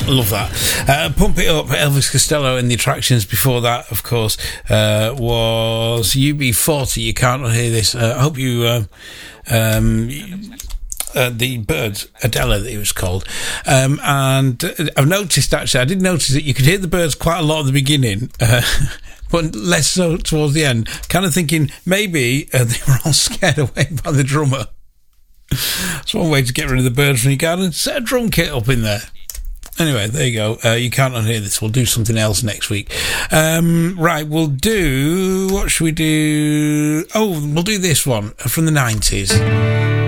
Love that. Pump It Up, Elvis Costello, and the attractions before that, of course, was UB40. You can't hear this. I hope you... the Birds, Adela, that it was called. And I've noticed, actually, I did notice that you could hear the Birds quite a lot at the beginning, but less so towards the end. Kind of thinking maybe they were all scared away by the drummer. That's one way to get rid of the Birds from your garden. Set a drum kit up in there. Anyway, there you go. You can't unhear this. We'll do something else next week. Right, we'll do... What should we do? Oh, we'll do this one from the 90s.